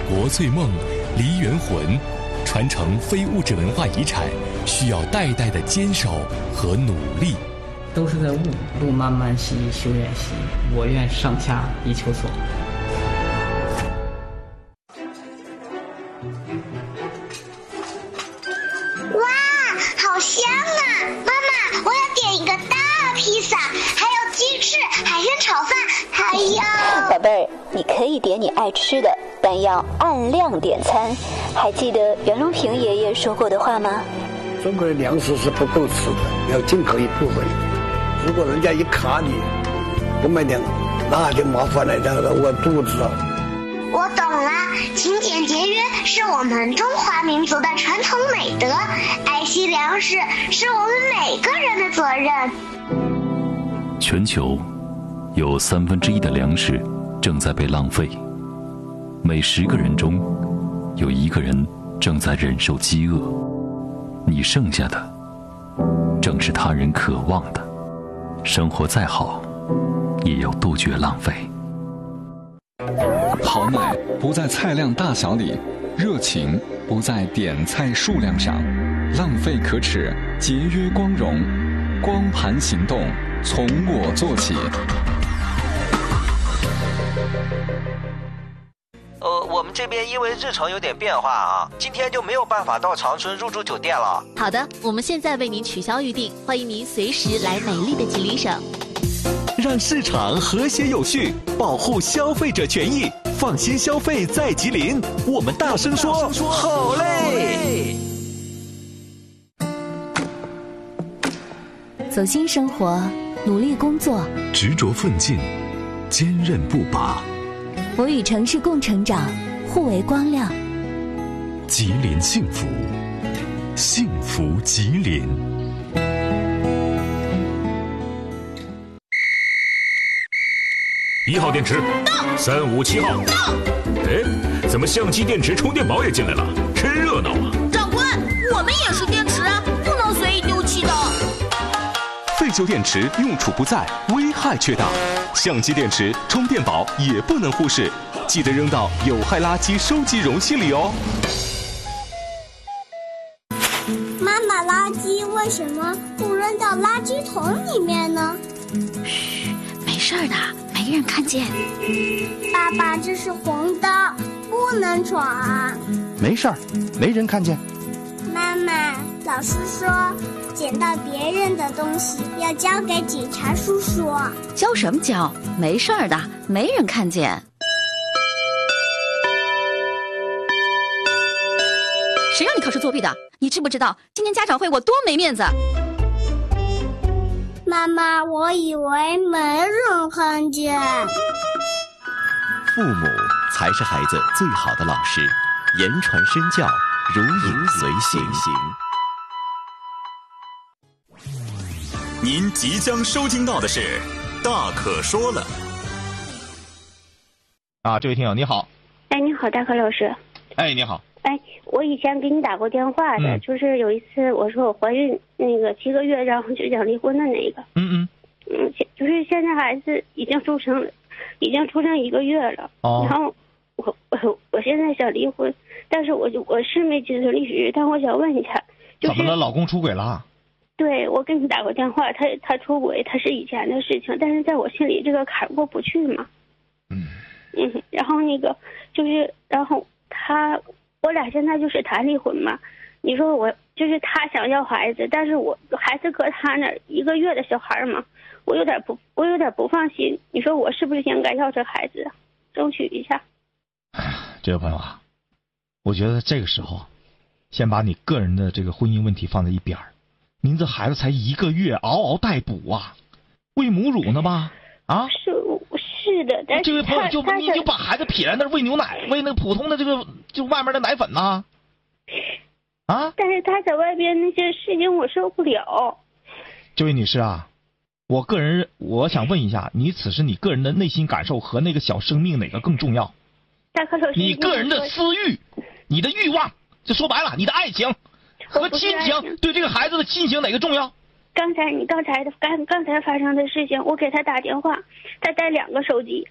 国粹梦、梨园魂，传承非物质文化遗产，需要代代的坚守和努力。 都是在悟，路漫漫兮修远兮，我愿上下一求索。 哇，好香啊！妈妈，我要点一个大披萨，还有鸡翅、海鲜炒饭，还有…… 宝贝儿，你可以点你爱吃的，但要按量点餐。还记得袁隆平爷爷说过的话吗？ 中国的粮食是不够吃的，要进口一部分。如果人家一卡你不买粮，那就麻烦了，这个饿肚子啊。 我懂了，勤俭节约是我们中华民族的传统美德，爱惜粮食是我们每个人的责任。 全球有1/3的粮食正在被浪费，每10个人中有1个人正在忍受饥饿。你剩下的正是他人渴望的。生活再好，也要杜绝浪费。 好奶不在菜量大小里，热情不在点菜数量上，浪费可耻，节约光荣，光盘行动，从我做起。 我们这边因为日程有点变化啊，今天就没有办法到长春入住酒店了。 好的，我们现在为您取消预定，欢迎您随时来美丽的吉林省。 让市场和谐有序，保护消费者权益，放心消费在吉林。我们大声说，好嘞！ 走心生活，努力工作， 执着奋进，坚韧不拔。 我与城市共成长，互为光亮。 吉林幸福，幸福吉林。 1号电池到，357号到。哎，怎么相机、电池、充电宝也进来了？真热闹啊！ 长官，我们也是电池，不能随意丢弃的。 废旧电池用处不在，危害却大。相机、电池、充电宝也不能忽视，记得扔到有害垃圾收集容器里哦。 妈妈，垃圾为什么不扔到垃圾桶里面呢？ 嘘，没事的，没人看见。 爸爸，这是红灯，不能闯。 没事儿，没人看见。 妈妈，老师说捡到别人的东西要交给警察叔叔。 交什么交？没事儿的，没人看见。谁让你考试作弊的？你知不知道今天家长会我多没面子？ 妈妈，我以为没人看见。 父母才是孩子最好的老师，言传身教，如影随形。 您即将收听到的是《大可说了》。 这位听友你好。 哎，你好，大可老师。 哎，你好。 哎，我以前给你打过电话的，就是有一次我说我怀孕那个7个月，然后就想离婚的那个。就是现在孩子已经出生1个月了。然后我现在想离婚，但是我是没继承历史，但我想问一下，就是怎么了？老公出轨了？ 对，我给你打过电话，他出轨，他是以前的事情，但是在我心里这个坎过不去嘛。然后那个就是，然后我俩现在就是谈离婚嘛。你说我就是他想要孩子，但是我孩子搁他那1个月的小孩嘛，我有点不放心。你说我是不是应该要这孩子，争取一下？ 这位朋友啊，我觉得这个时候，先把你个人的这个婚姻问题放在一边儿。您这孩子才1个月，嗷嗷待哺啊，喂母乳呢吧？ 是的，但是这位朋友你就把孩子撇在那儿喂牛奶，喂那个普通的这个就外面的奶粉呐。 但是他在外边那些事情我受不了。 这位女士啊，我想问一下，你此时你个人的内心感受和那个小生命哪个更重要？ 大可老师， 你个人的私欲，你的欲望，就说白了，你的爱情和亲情，对这个孩子的亲情哪个重要？ 刚才发生的事情，我给他打电话，他带2个手机，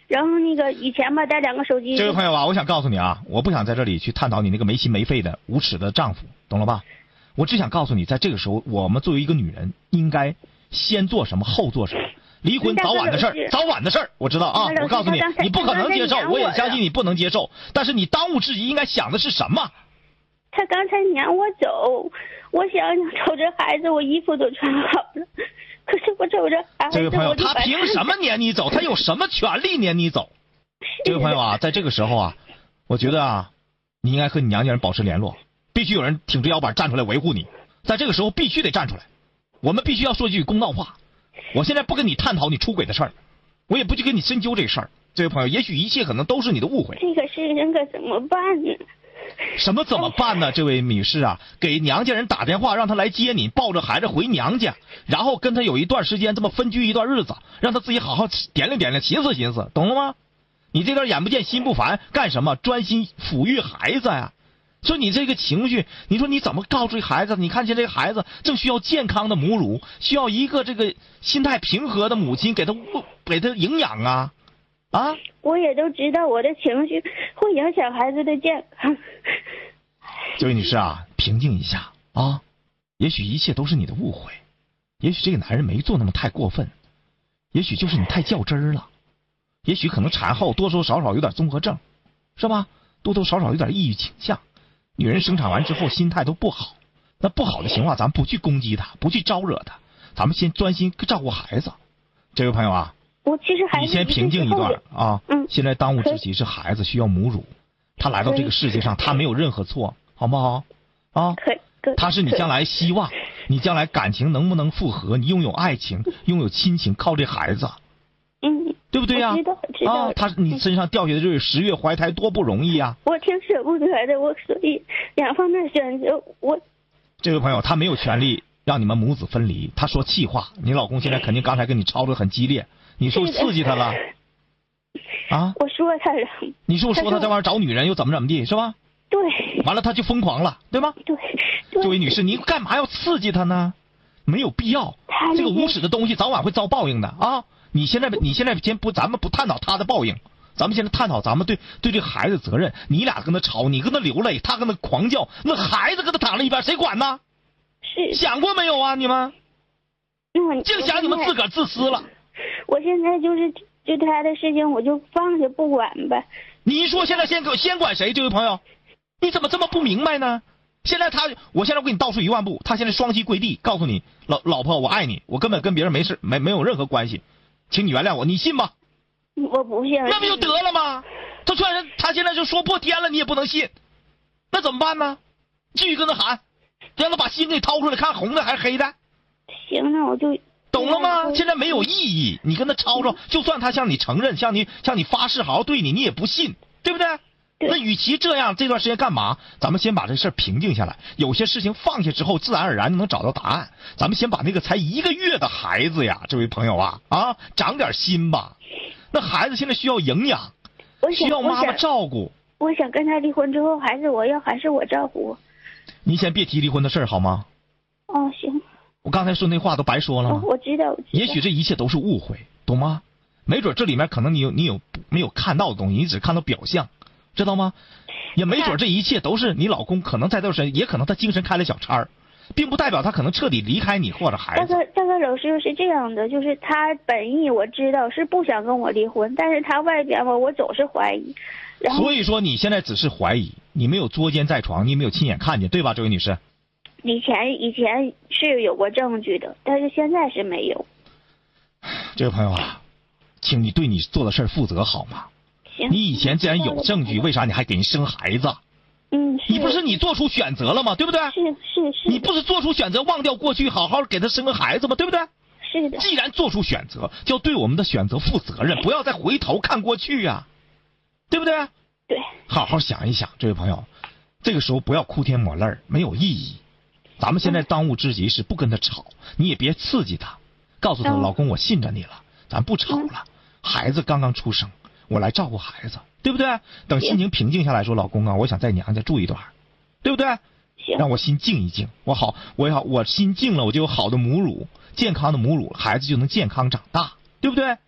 然后那个以前吧带2个手机。 这位朋友啊，我想告诉你啊，我不想在这里去探讨你那个没心没肺的无耻的丈夫，懂了吧？我只想告诉你，在这个时候，我们作为一个女人，应该先做什么，后做什么。离婚早晚的事儿，早晚的事儿，我知道啊。我告诉你，你不可能接受，我也相信你不能接受。但是你当务之急应该想的是什么？ 他刚才撵我走，我想瞅着孩子，我衣服都穿好了，可是我瞅着孩子， 这位朋友，他凭什么撵你走？他有什么权利撵你走？这位朋友啊，在这个时候啊，我觉得啊，你应该和你娘家人保持联络，必须有人挺着腰板站出来维护你。在这个时候必须得站出来，我们必须要说句公道话。我现在不跟你探讨你出轨的事儿，我也不去跟你深究这事儿。这位朋友，也许一切可能都是你的误会。 这个事情可怎么办呢？ 什么怎么办呢？这位女士啊，给娘家人打电话，让他来接你，抱着孩子回娘家，然后跟他有一段时间这么分居一段日子，让他自己好好掂量掂量，寻思寻思，懂了吗？你这点眼不见心不烦干什么？专心抚育孩子呀。说你这个情绪，你说你怎么告诉孩子？你看见这个孩子正需要健康的母乳，需要一个这个心态平和的母亲给他营养啊。啊， 我也都知道我的情绪会影响孩子的健康。 这位女士啊，平静一下啊，也许一切都是你的误会，也许这个男人没做那么太过分，也许就是你太较真儿了，也许可能产后多多少少有点综合症，是吧？多多少少有点抑郁倾向。女人生产完之后心态都不好，那不好的情况咱们不去攻击她，不去招惹她，咱们先专心照顾孩子。这位朋友啊， 我其实还你先平静一段啊。现在当务之急是孩子需要母乳，他来到这个世界上，他没有任何错，好不好？啊，他是你将来希望，你将来感情能不能复合，你拥有爱情，拥有亲情，靠这孩子。对不对呀？ 知道。 他你身上掉下的这10月怀胎多不容易啊！ 我挺舍不得的，我所以2方面选择我。 这位朋友，他没有权利让你们母子分离，他说气话。你老公现在肯定刚才跟你吵得很激烈，你是不是刺激他了？啊！ 我说他了。 你是不是说他在外面找女人又怎么地，是吧？ 对。 完了他就疯狂了，对吗？ 对。 这位女士，你干嘛要刺激他呢？没有必要。这个无耻的东西早晚会遭报应的啊！你现在先不，咱们不探讨他的报应，咱们现在探讨咱们对这个孩子责任。你俩跟他吵，你跟他流泪，他跟他狂叫，那孩子跟他躺在一边，谁管呢？ 是想过没有啊？你们？净想你们自个儿自私了。 我现在就他的事情我就放下不管呗。 你说现在先管谁？这位朋友，你怎么这么不明白呢？我现在给你倒数1万步，他现在双膝跪地，告诉你老婆我爱你，我根本跟别人没事，没有任何关系。请你原谅我，你信吗？ 我不信。 那不就得了吗？他现在就说破天了，你也不能信，那怎么办呢？继续跟他喊，让他把心给掏出来，看红的还是黑的。 行，那我就懂了吗？现在没有意义，你跟他吵吵，就算他向你承认，向你发誓好好对你，你也不信，对不对？那与其这样，这段时间干嘛？咱们先把这事平静下来，有些事情放下之后，自然而然就能找到答案。咱们先把那个才1个月的孩子呀，这位朋友啊，长点心吧。那孩子现在需要营养，需要妈妈照顾。 我想跟他离婚之后，还是我照顾。 你先别提离婚的事儿好吗？ 哦，行。 我刚才说那话都白说了吗？ 我知道。 也许这一切都是误会，懂吗？没准这里面可能你有没有看到的东西，你只看到表象。知道吗？也没准这一切都是你老公可能在这身，也可能他精神开了小差，并不代表他可能彻底离开你或者孩子。 大哥老师是这样的，就是他本意我知道是不想跟我离婚，但是他外边我总是怀疑。 所以说你现在只是怀疑，你没有捉奸在床，你没有亲眼看见，对吧，这位女士？ 以前是有过证据的，但是现在是没有。 这位朋友啊，请你对你做的事负责好吗？你以前既然有证据，为啥你还给人生孩子？你不是你做出选择了吗？对不对？ 是。 你不是做出选择，忘掉过去，好好给他生个孩子吗？对不对？ 是的。 既然做出选择，就要对我们的选择负责任，不要再回头看过去呀，对不对？ 对。 好好想一想，这位朋友，这个时候不要哭天抹泪，没有意义。咱们现在当务之急是不跟他吵，你也别刺激他，告诉他老公，我信着你了，咱不吵了。孩子刚刚出生。我来照顾孩子，对不对？等心情平静下来说，老公啊，我想在娘家住一段，对不对？让我心静一静，我心静了，我就有好的母乳，健康的母乳，孩子就能健康长大，对不对？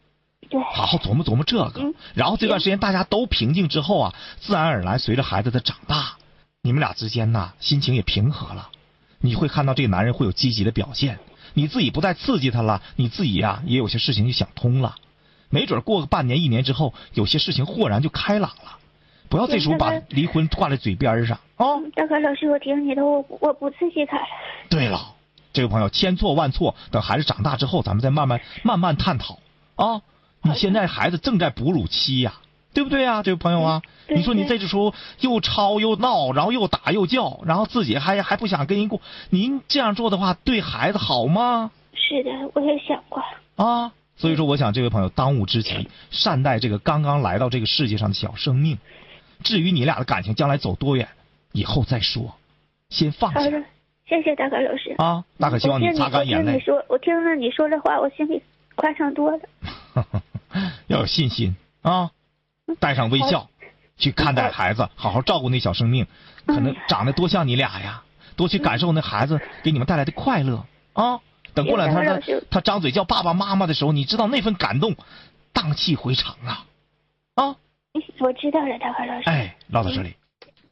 好好琢磨琢磨这个。然后这段时间大家都平静之后啊，自然而然随着孩子的长大，你们俩之间呢心情也平和了，你会看到这个男人会有积极的表现，你自己不再刺激他了，你自己呀也有些事情就想通了，没准过个半年1年之后，有些事情豁然就开朗了。不要这时候把离婚挂在嘴边上啊！ 大哥老师，我听你的，我不刺激他了。 对了，这位朋友，千错万错，等孩子长大之后，咱们再慢慢探讨啊！你现在孩子正在哺乳期呀，对不对呀，这位朋友啊？你说你这时候又吵又闹，然后又打又叫，然后自己还不想跟人过，您这样做的话，对孩子好吗？ 是的，我也想过啊。所以说，我想这位朋友当务之急，善待这个刚刚来到这个世界上的小生命。至于你俩的感情将来走多远，以后再说，先放下。 好的，谢谢大哥老师啊！大可希望你擦干眼泪。 我听了你说的话，我心里宽敞多了。 要有信心啊！带上微笑去看待孩子，好好照顾那小生命，可能长得多像你俩呀，多去感受那孩子给你们带来的快乐啊！等过两天他张嘴叫爸爸妈妈的时候，你知道那份感动，荡气回肠啊！啊！ 我知道了，大哥老师。 哎，唠到这里。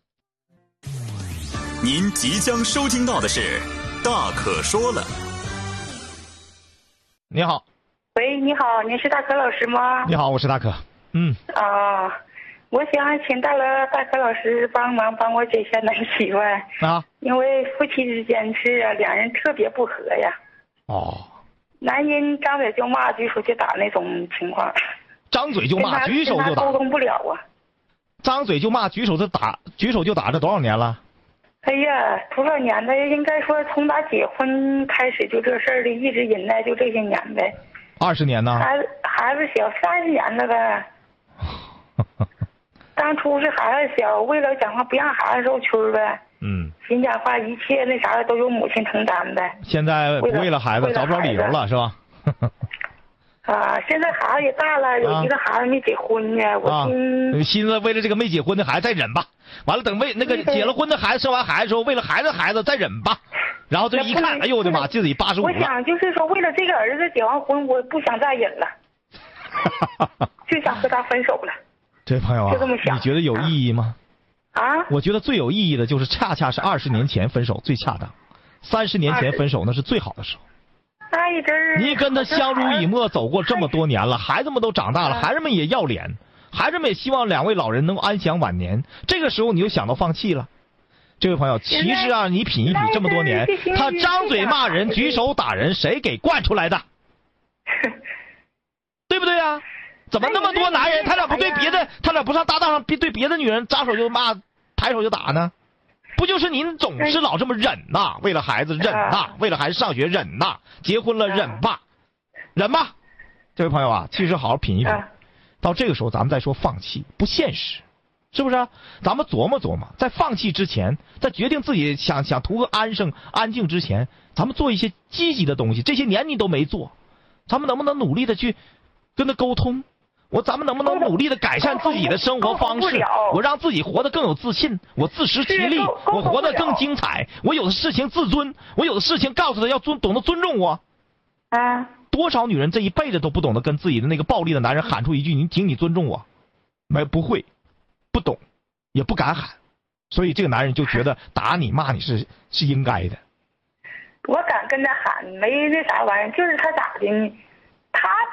您即将收听到的是《大可说了》。 你好。 喂，你好，您是大可老师吗？ 你好，我是大可。 我想请大可老师帮忙帮我解一下难题吧。 啊。 因为夫妻之间是两人特别不和呀。 哦。 男人张嘴就骂，举手就打那种情况。 张嘴就骂，举手就打， 沟通不了啊！ 张嘴就骂，举手就打，这多少年了？ 哎呀，多少年了？应该说从打结婚开始就这事儿的，一直忍耐就这些年呗。 20年呢？ 孩子小30年了呗。当初是孩子小，为了讲话不让孩子受屈呗。心讲话一切那啥都由母亲承担呗。 现在为了孩子找不着理由了是吧？ 现在孩子也大了，有一个孩子没结婚呢，我心思为了这个没结婚的孩子再忍吧，完了等那个结了婚的孩子生完孩子的时候，为了孩子再忍吧，然后这一看，哎呦我的妈，自己85了。 我想就是说，为了这个儿子结完婚，我不想再忍了，就想和他分手了。 这位朋友啊， 就这么想， 你觉得有意义吗？我觉得最有意义的就是恰恰是20年前分手最恰当，30年前分手那是最好的时候。 那一阵你跟他相濡以沫走过这么多年了，孩子们都长大了，孩子们也要脸，孩子们也希望2位老人能够安享晚年。这个时候你就想到放弃了。这位朋友，其实啊，你品一品这么多年，他张嘴骂人，举手打人，谁给惯出来的？对不对啊？怎么那么多男人他俩不对别的，他俩不上大道上对别的女人张手就骂，抬手就打呢？不就是您总是老这么忍呐？为了孩子忍呐，为了孩子上学忍呐，结婚了忍吧，忍吧。这位朋友啊，其实好好品一品，到这个时候咱们再说放弃，不现实，是不是？咱们琢磨琢磨，在放弃之前，在决定自己想图个安静之前，咱们做一些积极的东西。这些年你都没做，咱们能不能努力的去跟他沟通？咱们能不能努力的改善自己的生活方式？我让自己活得更有自信，我自食其力，我活得更精彩。我有的事情自尊，我有的事情告诉他要懂得尊重我。多少女人这一辈子都不懂得跟自己的那个暴力的男人喊出一句“请你尊重我”，不会，不懂，也不敢喊，所以这个男人就觉得打你骂你是应该的。 我敢跟他喊，没那啥玩意儿，就是他咋的呢？他